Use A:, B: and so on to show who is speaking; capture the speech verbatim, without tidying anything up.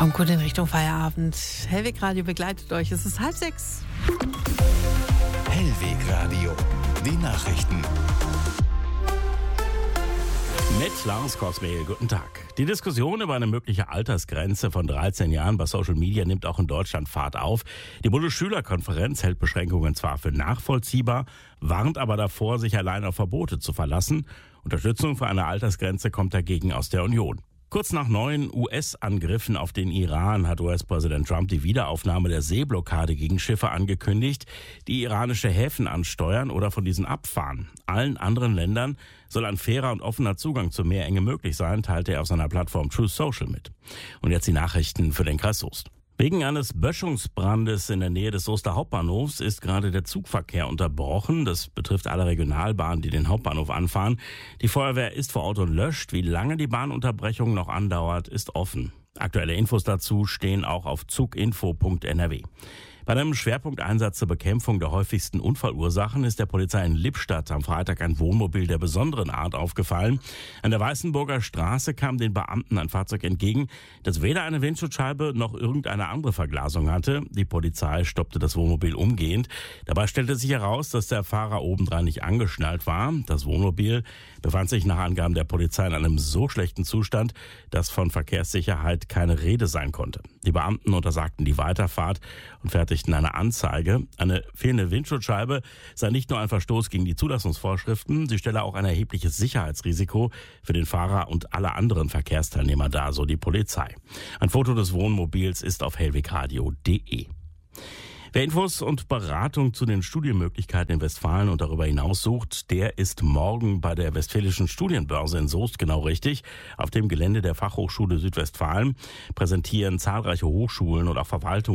A: Kommt gut in Richtung Feierabend. Hellweg Radio begleitet euch. Es ist halb sechs.
B: Hellweg Radio, die Nachrichten.
C: Mit Lars Korsmehl, guten Tag. Die Diskussion über eine mögliche Altersgrenze von dreizehn Jahren bei Social Media nimmt auch in Deutschland Fahrt auf. Die Bundesschülerkonferenz hält Beschränkungen zwar für nachvollziehbar, warnt aber davor, sich allein auf Verbote zu verlassen. Unterstützung für eine Altersgrenze kommt dagegen aus der Union. Kurz nach neuen U S-Angriffen auf den Iran hat U S-Präsident Trump die Wiederaufnahme der Seeblockade gegen Schiffe angekündigt, die iranische Häfen ansteuern oder von diesen abfahren. Allen anderen Ländern soll ein fairer und offener Zugang zur Meerenge möglich sein, teilte er auf seiner Plattform Truth Social mit. Und jetzt die Nachrichten für den Kreis Soest. Wegen eines Böschungsbrandes in der Nähe des Soester Hauptbahnhofs ist gerade der Zugverkehr unterbrochen. Das betrifft alle Regionalbahnen, die den Hauptbahnhof anfahren. Die Feuerwehr ist vor Ort und löscht. Wie lange die Bahnunterbrechung noch andauert, ist offen. Aktuelle Infos dazu stehen auch auf zuginfo punkt n r w. Bei einem Schwerpunkteinsatz zur Bekämpfung der häufigsten Unfallursachen ist der Polizei in Lippstadt am Freitag ein Wohnmobil der besonderen Art aufgefallen. An der Weißenburger Straße kam den Beamten ein Fahrzeug entgegen, das weder eine Windschutzscheibe noch irgendeine andere Verglasung hatte. Die Polizei stoppte das Wohnmobil umgehend. Dabei stellte sich heraus, dass der Fahrer obendrein nicht angeschnallt war. Das Wohnmobil befand sich nach Angaben der Polizei in einem so schlechten Zustand, dass von Verkehrssicherheit keine Rede sein konnte. Die Beamten untersagten die Weiterfahrt und fertigten eine Anzeige. Eine fehlende Windschutzscheibe sei nicht nur ein Verstoß gegen die Zulassungsvorschriften, sie stelle auch ein erhebliches Sicherheitsrisiko für den Fahrer und alle anderen Verkehrsteilnehmer dar, so die Polizei. Ein Foto des Wohnmobils ist auf hellwegradio punkt de. Wer Infos und Beratung zu den Studienmöglichkeiten in Westfalen und darüber hinaus sucht, der ist morgen bei der Westfälischen Studienbörse in Soest genau richtig. Auf dem Gelände der Fachhochschule Südwestfalen präsentieren zahlreiche Hochschulen und auch Verwaltungen